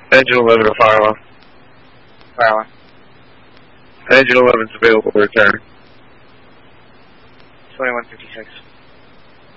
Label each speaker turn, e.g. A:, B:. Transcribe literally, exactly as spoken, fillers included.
A: Engine eleven to fire alarm.
B: Fire alarm.
A: Engine eleven is available to return.
B: twenty-one fifty-six.